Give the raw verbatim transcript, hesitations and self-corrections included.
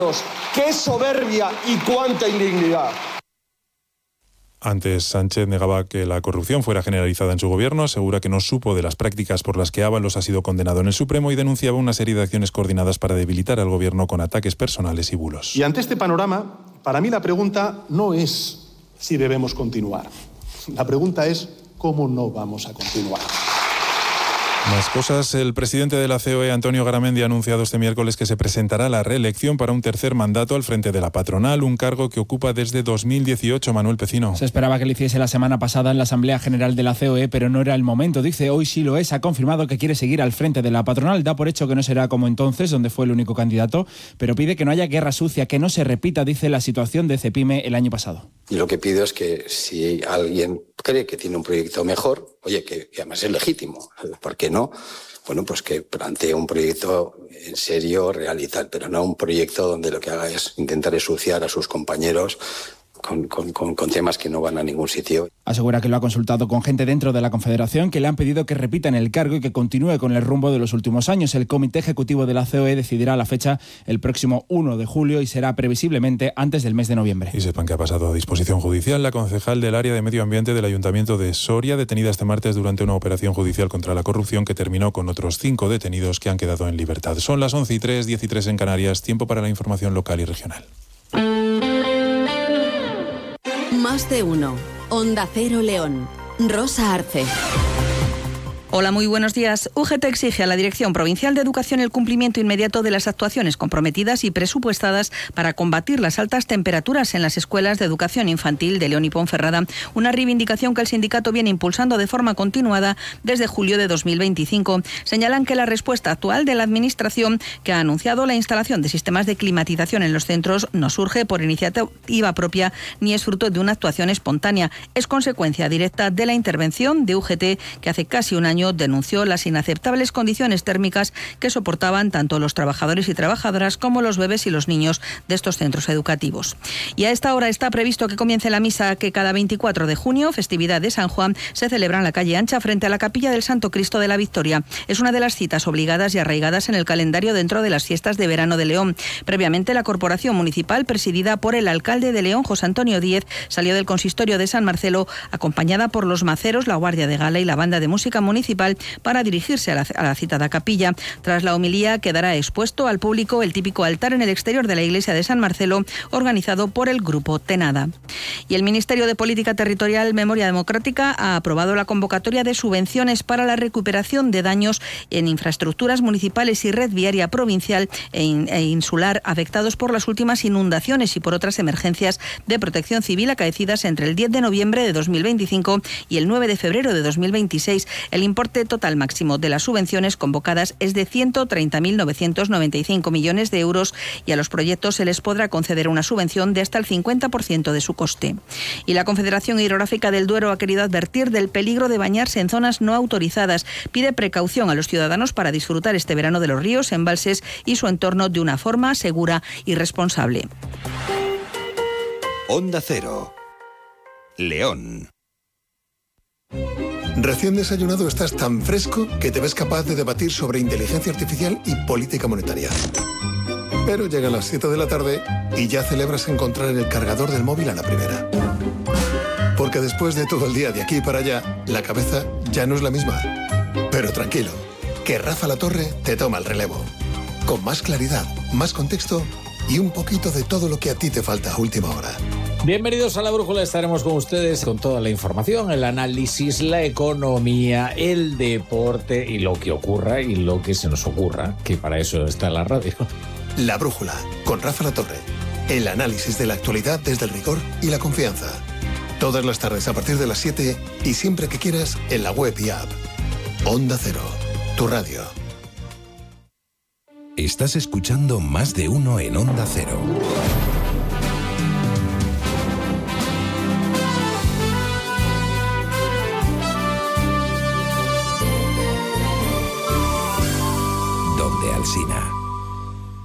¡Qué soberbia y cuánta indignidad! Antes, Sánchez negaba que la corrupción fuera generalizada en su gobierno, asegura que no supo de las prácticas por las que Ábalos ha sido condenado en el Supremo y denunciaba una serie de acciones coordinadas para debilitar al gobierno con ataques personales y bulos. Y ante este panorama, para mí la pregunta no es si debemos continuar. La pregunta es cómo no vamos a continuar. Más cosas. El presidente de la C O E, Antonio Garamendi, ha anunciado este miércoles que se presentará a la reelección para un tercer mandato al frente de la patronal, un cargo que ocupa desde dos mil dieciocho. Manuel Pecino. Se esperaba que lo hiciese la semana pasada en la Asamblea General de la C O E, pero no era el momento. Dice, hoy sí lo es. Ha confirmado que quiere seguir al frente de la patronal. Da por hecho que no será como entonces, donde fue el único candidato, pero pide que no haya guerra sucia, que no se repita, dice, la situación de Cepime el año pasado. Y lo que pido es que si alguien cree que tiene un proyecto mejor, oye, que, que además es legítimo, ¿por qué no? Bueno, pues que plantee un proyecto en serio, real y tal, pero no un proyecto donde lo que haga es intentar ensuciar a sus compañeros Con, con, con, con temas que no van a ningún sitio. Asegura que lo ha consultado con gente dentro de la Confederación que le han pedido que repita en el cargo y que continúe con el rumbo de los últimos años. El Comité Ejecutivo de la C O E decidirá la fecha el próximo uno de julio y será previsiblemente antes del mes de noviembre. Y sepan que ha pasado a disposición judicial la concejal del área de Medio Ambiente del Ayuntamiento de Soria, detenida este martes durante una operación judicial contra la corrupción que terminó con otros cinco detenidos que han quedado en libertad. Son las once y tres, diez y tres en Canarias, tiempo para la información local y regional. Más de uno. Onda Cero León. Rosa Arce. Hola, muy buenos días. U G T exige a la Dirección Provincial de Educación el cumplimiento inmediato de las actuaciones comprometidas y presupuestadas para combatir las altas temperaturas en las escuelas de educación infantil de León y Ponferrada, una reivindicación que el sindicato viene impulsando de forma continuada desde julio de dos mil veinticinco. Señalan que la respuesta actual de la Administración, que ha anunciado la instalación de sistemas de climatización en los centros, no surge por iniciativa propia ni es fruto de una actuación espontánea. Es consecuencia directa de la intervención de U G T, que hace casi un año denunció las inaceptables condiciones térmicas que soportaban tanto los trabajadores y trabajadoras como los bebés y los niños de estos centros educativos. Y a esta hora está previsto que comience la misa que cada veinticuatro de junio, festividad de San Juan, se celebra en la calle Ancha frente a la Capilla del Santo Cristo de la Victoria. Es una de las citas obligadas y arraigadas en el calendario dentro de las fiestas de verano de León. Previamente, la Corporación Municipal, presidida por el alcalde de León, José Antonio Díez, salió del consistorio de San Marcelo acompañada por los maceros, la Guardia de Gala y la Banda de Música Municipal para dirigirse a la, a la citada capilla. Tras la homilía quedará expuesto al público el típico altar en el exterior de la iglesia de San Marcelo, organizado por el Grupo Tenada. Y el Ministerio de Política Territorial, Memoria Democrática ha aprobado la convocatoria de subvenciones para la recuperación de daños en infraestructuras municipales y red viaria provincial e, in, e insular afectados por las últimas inundaciones y por otras emergencias de protección civil acaecidas entre el diez de noviembre de dos mil veinticinco y el nueve de febrero de dos mil veintiséis. El importe total máximo de las subvenciones convocadas es de ciento treinta mil novecientos noventa y cinco millones de euros y a los proyectos se les podrá conceder una subvención de hasta el cincuenta por ciento de su coste. Y la Confederación Hidrográfica del Duero ha querido advertir del peligro de bañarse en zonas no autorizadas. Pide precaución a los ciudadanos para disfrutar este verano de los ríos, embalses y su entorno de una forma segura y responsable. Onda Cero. León. Recién desayunado estás tan fresco que te ves capaz de debatir sobre inteligencia artificial y política monetaria. Pero llegan las siete de la tarde y ya celebras encontrar el cargador del móvil a la primera. Porque después de todo el día de aquí para allá, la cabeza ya no es la misma. Pero tranquilo, que Rafa La Torre te toma el relevo. Con más claridad, más contexto y un poquito de todo lo que a ti te falta a última hora. Bienvenidos a La Brújula, estaremos con ustedes con toda la información, el análisis, la economía, el deporte y lo que ocurra y lo que se nos ocurra, que para eso está la radio. La Brújula, con Rafa La Torre. El análisis de la actualidad desde el rigor y la confianza. Todas las tardes a partir de las siete y siempre que quieras en la web y app. Onda Cero, tu radio. Estás escuchando Más de Uno en Onda Cero.